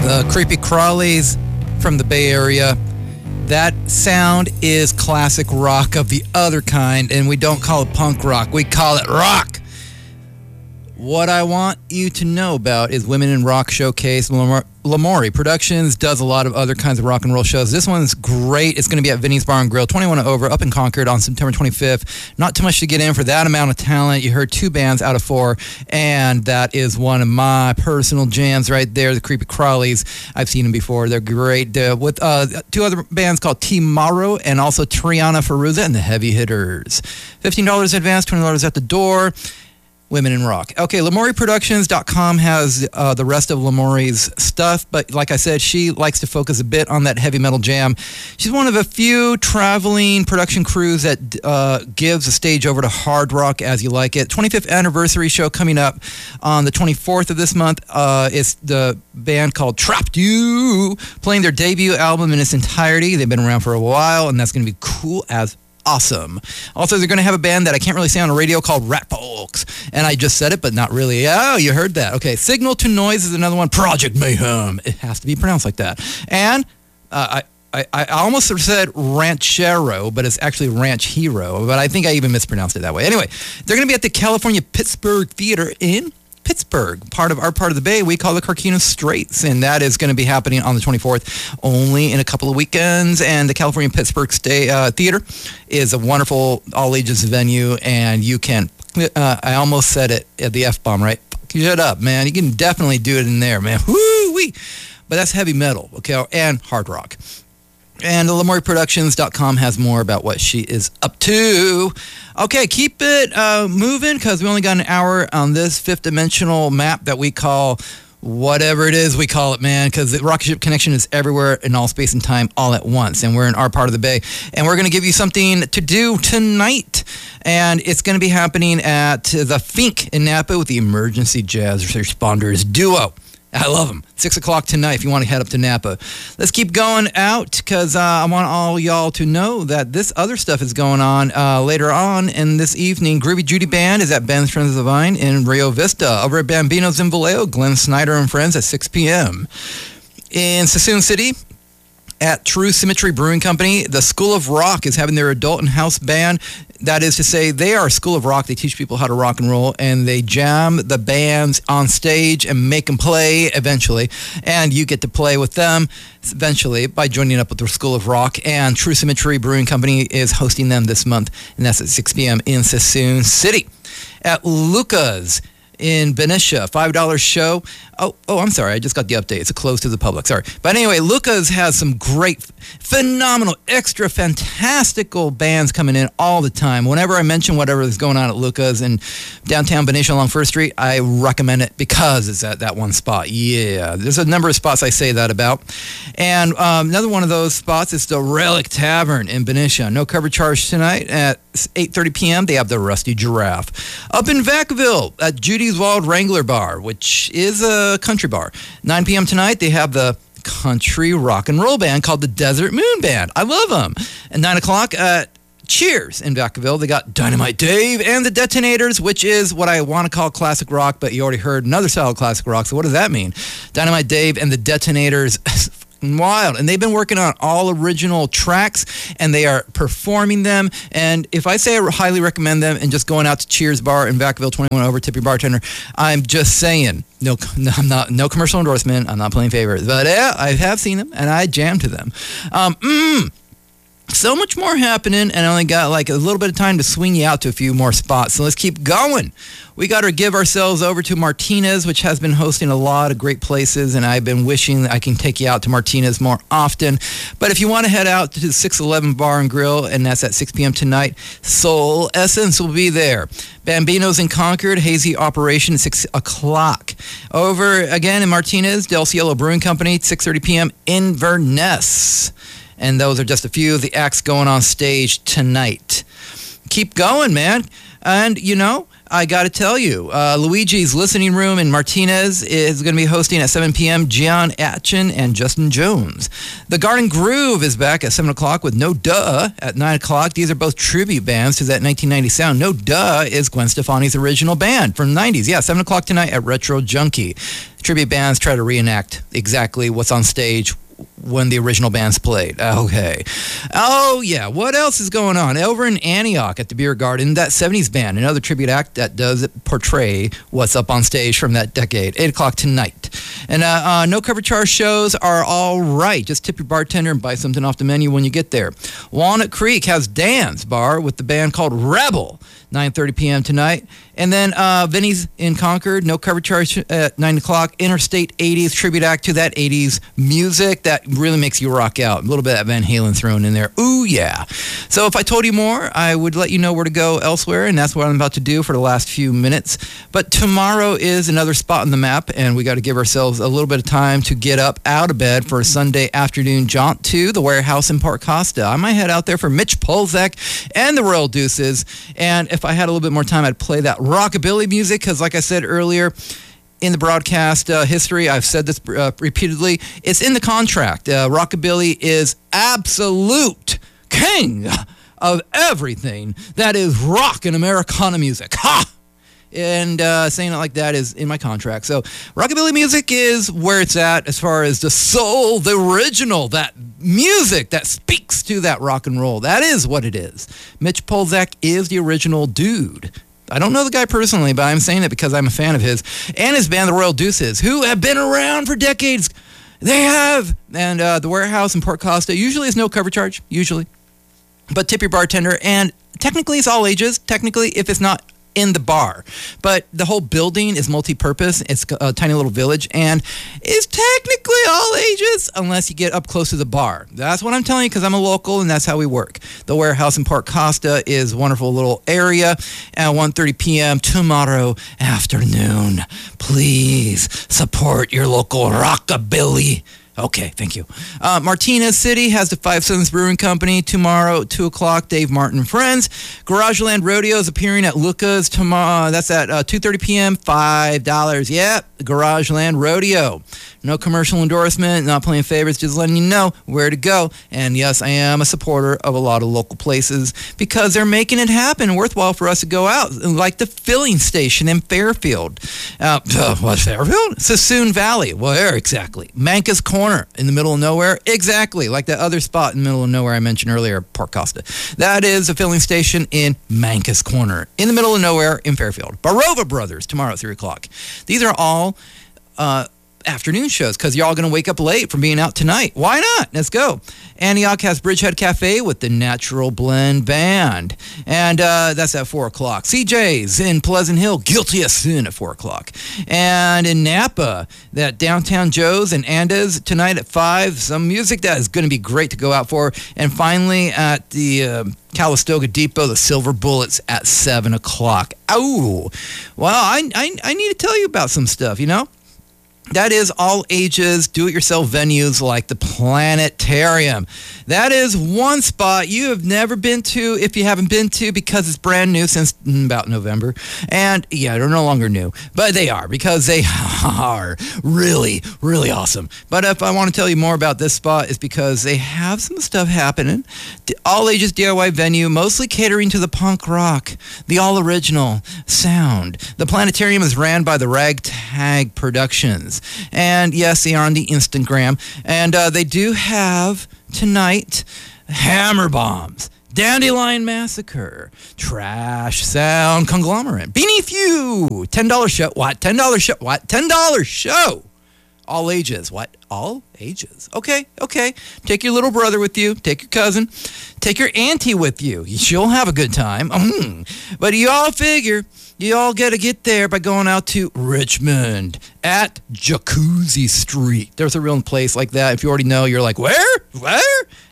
The Creepy Crawlies from the Bay Area. That sound is classic rock of the other kind, and we don't call it punk rock. We call it rock. What I want you to know about is Women in Rock Showcase. Lamori Productions does a lot of other kinds of rock and roll shows. This one's great. It's going to be at Vinny's Bar and Grill, 21 and over, up in Concord on September 25th. Not too much to get in for that amount of talent. You heard 2 bands out of 4, and that is one of my personal jams right there, the Creepy Crawlies. I've seen them before. They're great. With 2 other bands called T-Maro and also Triana Feruza and the Heavy Hitters. $15 advance, $20 at the door. Women in Rock. Okay, LamoriProductions.com has the rest of Lamori's stuff, but like I said, she likes to focus a bit on that heavy metal jam. She's one of a few traveling production crews that gives a stage over to hard rock as you like it. 25th anniversary show coming up on the 24th of this month. It's the band called Trapped You playing their debut album in its entirety. They've been around for a while, and that's going to be cool as awesome. Also, they're going to have a band that I can't really say on the radio called Rat Folks. And I just said it, but not really. Oh, you heard that. Okay, Signal to Noise is another one. Project Mayhem. It has to be pronounced like that. And I almost said Ranchero, but it's actually Ranch Hero. But I think I even mispronounced it that way. Anyway, they're going to be at the California Pittsburgh Theater in Pittsburgh, part of the Bay. We call the Carquinez Straits, and that is going to be happening on the 24th, only in a couple of weekends. And the California Pittsburgh Theater is a wonderful all-ages venue, and you can, I almost said it at the F-bomb, right? Shut up, man. You can definitely do it in there, man. Woo-wee! But that's heavy metal, okay, and hard rock. And LamoriProductions.com has more about what she is up to. Okay, keep it moving, because we only got an hour on this fifth-dimensional map that we call whatever it is we call it, man, because the Rocket Ship Connection is everywhere in all space and time all at once, and we're in our part of the Bay. And we're going to give you something to do tonight, and it's going to be happening at the Fink in Napa with the Emergency Jazz Responders Duo. I love them. 6 o'clock tonight if you want to head up to Napa. Let's keep going out, because I want all y'all to know that this other stuff is going on later on in this evening. Groovy Judy Band is at Ben's Friends of the Vine in Rio Vista. Over at Bambino's in Vallejo, Glenn Snyder and Friends at 6 p.m. In Sassoon City, at True Symmetry Brewing Company, the School of Rock is having their adult and house band. That is to say, they are a school of rock. They teach people how to rock and roll, and they jam the bands on stage and make them play eventually. And you get to play with them eventually by joining up with their School of Rock. And True Symmetry Brewing Company is hosting them this month, and that's at 6 p.m. in Sassoon City. At Luca's in Benicia, $5 show. Oh, I'm sorry. I just got the update. It's closed to the public. Sorry. But anyway, Luca's has some great, phenomenal, extra fantastical bands coming in all the time. Whenever I mention whatever is going on at Luca's in downtown Benicia along First Street, I recommend it because it's at that one spot. Yeah, there's a number of spots I say that about. And another one of those spots is the Relic Tavern in Benicia. No cover charge tonight at 8:30 p.m. They have the Rusty Giraffe. Up in Vacaville at Judy's Wild Wrangler Bar, which is a country bar. 9 p.m. tonight, they have the country rock and roll band called the Desert Moon Band. I love them. At 9 o'clock at Cheers in Vacaville, they got Dynamite Dave and the Detonators, which is what I want to call classic rock, but you already heard another style of classic rock, so what does that mean? Dynamite Dave and the Detonators. Wild. And they've been working on all original tracks, and they are performing them. And if I say I highly recommend them and just going out to Cheers Bar in Vacaville, 21 over, tip your bartender, I'm just saying, no commercial endorsement. I'm not playing favorites. But yeah, I have seen them, and I jam to them. So much more happening, and I only got like a little bit of time to swing you out to a few more spots. So let's keep going. We got to give ourselves over to Martinez, which has been hosting a lot of great places, and I've been wishing I can take you out to Martinez more often. But if you want to head out to the 611 Bar and Grill, and that's at 6 p.m. tonight, Soul Essence will be there. Bambino's in Concord, Hazy Operation at 6 o'clock. Over again in Martinez, Del Cielo Brewing Company, 6:30 p.m. Inverness. And those are just a few of the acts going on stage tonight. Keep going, man. And, you know, I got to tell you, Luigi's Listening Room in Martinez is going to be hosting at 7 p.m. Gian Atchin and Justin Jones. The Garden Groove is back at 7 o'clock with No Duh at 9 o'clock. These are both tribute bands to that 1990 sound. No Duh is Gwen Stefani's original band from the 90s. Yeah, 7 o'clock tonight at Retro Junkie. Tribute bands try to reenact exactly what's on stage when the original bands played. Okay. Oh, yeah. What else is going on? Over in Antioch at the Beer Garden, that 70s band, another tribute act that does portray what's up on stage from that decade. 8 o'clock tonight. And no cover charge shows are all right. Just tip your bartender and buy something off the menu when you get there. Walnut Creek has Dan's Bar with the band called Rebel. 9:30 p.m. tonight. And then Vinny's in Concord, no cover charge at 9 o'clock. Interstate 80s tribute act to that 80s music that really makes you rock out. A little bit of Van Halen thrown in there. Ooh, yeah. So if I told you more, I would let you know where to go elsewhere, and that's what I'm about to do for the last few minutes. But tomorrow is another spot on the map, and we got to give ourselves a little bit of time to get up out of bed for a Sunday afternoon jaunt to the Warehouse in Port Costa. I might head out there for Mitch Polzak and the Royal Deuces, and if I had a little bit more time, I'd play that rockabilly music because, like I said earlier, in the broadcast history, I've said this repeatedly, it's in the contract. Rockabilly is absolute king of everything that is rock and Americana music. Ha! And saying it like that is in my contract. So rockabilly music is where it's at as far as the soul, the original, that music that speaks to that rock and roll. That is what it is. Mitch Polzak is the original dude. I don't know the guy personally, but I'm saying it because I'm a fan of his. And his band, the Royal Deuces, who have been around for decades. They have. And the Warehouse in Port Costa usually is no cover charge, usually. But tip your bartender. And technically it's all ages. Technically, if it's not in the bar. But the whole building is multi-purpose. It's a tiny little village and is technically all ages unless you get up close to the bar. That's what I'm telling you because I'm a local and that's how we work. The Warehouse in Port Costa is a wonderful little area at 1:30 p.m. tomorrow afternoon. Please support your local rockabilly. Okay, thank you. Martinez City has the Five Sons Brewing Company tomorrow at 2 o'clock. Dave Martin and Friends. Garageland Rodeo is appearing at Lucas tomorrow. That's at 2:30 p.m. $5. Yep, Garageland Rodeo. No commercial endorsement, not playing favorites, just letting you know where to go. And yes, I am a supporter of a lot of local places because they're making it happen, worthwhile for us to go out, like the filling station in Fairfield. What's Fairfield? Sassoon Valley. Where exactly? Manka's Corner in the middle of nowhere. Exactly, like that other spot in the middle of nowhere I mentioned earlier, Port Costa. That is a filling station in Manka's Corner in the middle of nowhere in Fairfield. Barova Brothers tomorrow at 3 o'clock. These are all afternoon shows because you're all going to wake up late from being out tonight. Why not? Let's go. Antioch has Bridgehead Cafe with the Natural Blend Band. And that's at 4 o'clock. CJ's in Pleasant Hill, Guilty as Sin at 4 o'clock. And in Napa, that Downtown Joe's and Anda's tonight at 5. Some music that is going to be great to go out for. And finally at the Calistoga Depot, the Silver Bullets at 7 o'clock. Oh, well, I need to tell you about some stuff, you know? That is all ages, do-it-yourself venues like the Planetarium. That is one spot you have never been to if you haven't been to because it's brand new since about November. And yeah, they're no longer new, but they are because they are really, really awesome. But if I want to tell you more about this spot, it's because they have some stuff happening. All ages DIY venue, mostly catering to the punk rock, the all-original sound. The Planetarium is ran by the Ragtag Productions. And yes, they are on the Instagram. And they do have tonight Hammer Bombs, Dandelion Massacre, Trash Sound Conglomerate, Beneath You, $10 show. What? $10 show. What? $10 show. All ages. What? All ages. Okay. Take your little brother with you. Take your cousin. Take your auntie with you. She'll have a good time. But you all figure you all got to get there by going out to Richmond at Jacuzzi Street. There's a real place like that. If you already know, you're like, where?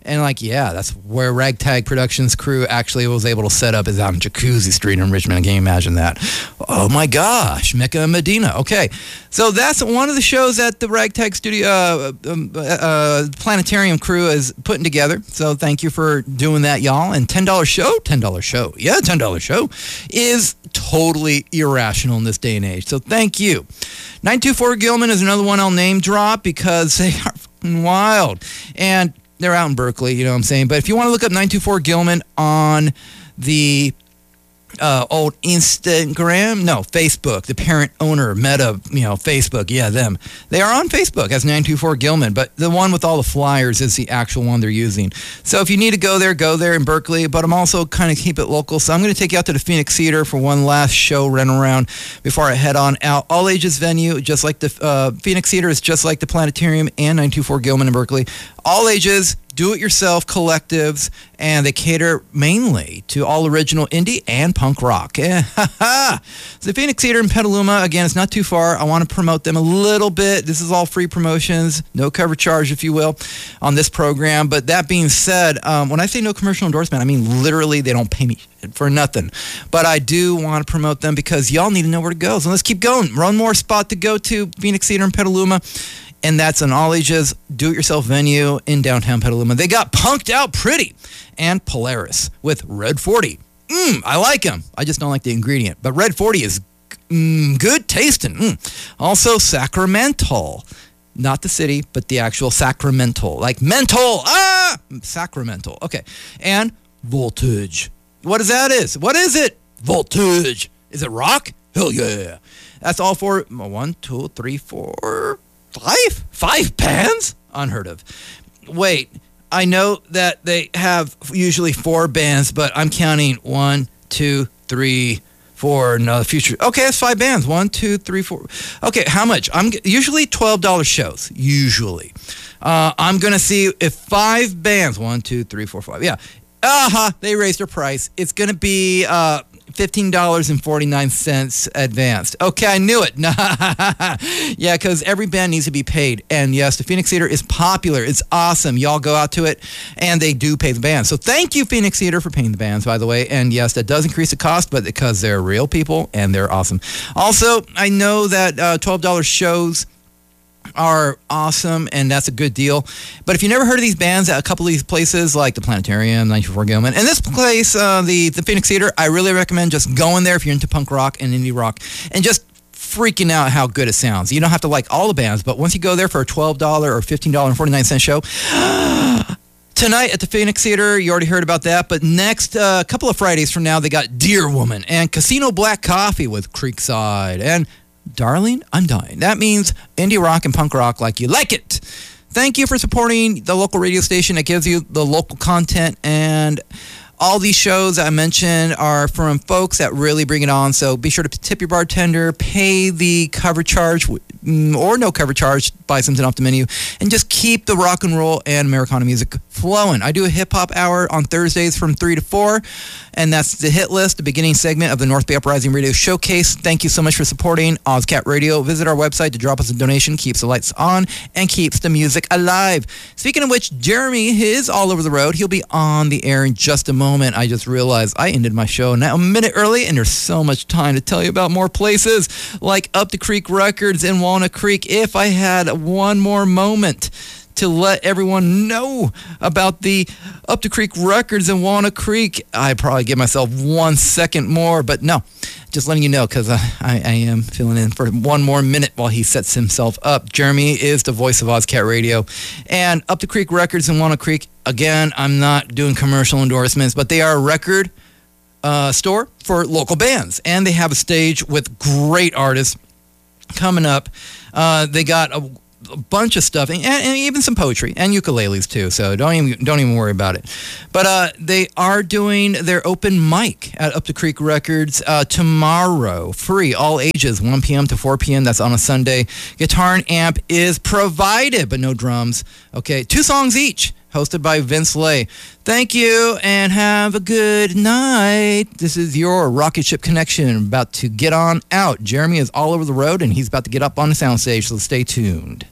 And like, yeah, that's where Ragtag Productions crew actually was able to set up, is out on Jacuzzi Street in Richmond. Can you imagine that? Oh my gosh, Mecca and Medina. Okay, so that's one of the shows that the Ragtag Studio Planetarium crew is putting together. So thank you for doing that, y'all. And $10 show, yeah, $10 show is totally irrational in this day and age. So thank you. 924 Gilman is another one I'll name drop because they are fucking wild. And they're out in Berkeley, you know what I'm saying? But if you want to look up 924 Gilman on the old Facebook, the parent owner, Meta, Facebook, yeah, them. They are on Facebook as 924 Gilman, but the one with all the flyers is the actual one they're using. So if you need to go there in Berkeley, but I'm also kind of keep it local. So I'm going to take you out to the Phoenix Theater for one last show, run around before I head on out. All ages venue, just like the Phoenix Theater is just like the Planetarium and 924 Gilman in Berkeley. All ages, do-it-yourself collectives, and they cater mainly to all original indie and punk rock. So the Phoenix Theater in Petaluma, again, it's not too far. I want to promote them a little bit. This is all free promotions, no cover charge, if you will, on this program. But that being said, when I say no commercial endorsement, I mean literally they don't pay me for nothing. But I do want to promote them because y'all need to know where to go. So let's keep going. One more spot to go to, Phoenix Theater in Petaluma. And that's an all-ages, do-it-yourself venue in downtown Petaluma. They got Punked Out Pretty and Polaris with Red 40. I like them. I just don't like the ingredient. But Red 40 is good tasting. Also, Sacramental. Not the city, but the actual Sacramental. Like mental. Sacramental. Okay. And Voltage. What is it? Voltage. Is it rock? Hell yeah. That's all for 1, 2, 3, 4... Five bands? Unheard of. Wait, I know that they have usually 4 bands, but I'm counting 1, 2, 3, 4. No, the future. Okay, that's 5 bands. 1, 2, 3, 4. Okay, how much? I'm usually $12 shows. Usually, I'm gonna see if 5 bands. 1, 2, 3, 4, 5. Yeah. They raised their price. It's gonna be $15.49 advanced. Okay, I knew it. Yeah, because every band needs to be paid. And yes, the Phoenix Theater is popular. It's awesome. Y'all go out to it, and they do pay the bands. So thank you, Phoenix Theater, for paying the bands, by the way. And yes, that does increase the cost, but because they're real people, and they're awesome. Also, I know that $12 shows are awesome, and that's a good deal. But if you never heard of these bands at a couple of these places like the Planetarium, 924 Gilman, and this place, the Phoenix Theater, I really recommend just going there if you're into punk rock and indie rock and just freaking out how good it sounds. You don't have to like all the bands, but once you go there for a $12 or $15.49 show, tonight at the Phoenix Theater, you already heard about that, but next couple of Fridays from now, they got Dear Woman and Casino Black Coffee with Creekside and Darling, I'm Dying. That means indie rock and punk rock like you like it. Thank you for supporting the local radio station that gives you the local content, and all these shows I mentioned are from folks that really bring it on. So be sure to tip your bartender, pay the cover charge or no cover charge, buy something off the menu, and just keep the rock and roll and Americana music flowing. I do a hip-hop hour on Thursdays from 3 to 4, and that's the hit list, the beginning segment of the North Bay Uprising Radio Showcase. Thank you so much for supporting Ozcat Radio. Visit our website to drop us a donation. Keeps the lights on and keeps the music alive. Speaking of which, Jeremy is all over the road. He'll be on the air in just a moment. I just realized I ended my show now a minute early, and there's so much time to tell you about more places like Up the Creek Records in Walnut Creek. If I had one more moment to let everyone know about the Up the Creek Records in Walnut Creek, I'd probably give myself 1 second more, but no, just letting you know because I am filling in for one more minute while he sets himself up. Jeremy is the voice of Ozcat Radio, and Up the Creek Records in Walnut Creek, again, I'm not doing commercial endorsements, but they are a record store for local bands, and they have a stage with great artists coming up. They got a bunch of stuff, and even some poetry and ukuleles too. So don't even worry about it. But they are doing their open mic at Up the Creek Records tomorrow, free, all ages, 1 p.m. to 4 p.m. That's on a Sunday. Guitar and amp is provided, but no drums. Okay, 2 songs each. Hosted by Vince Lay. Thank you and have a good night. This is your Rocket Ship Connection about to get on out. Jeremy is all over the road and he's about to get up on the soundstage, so stay tuned.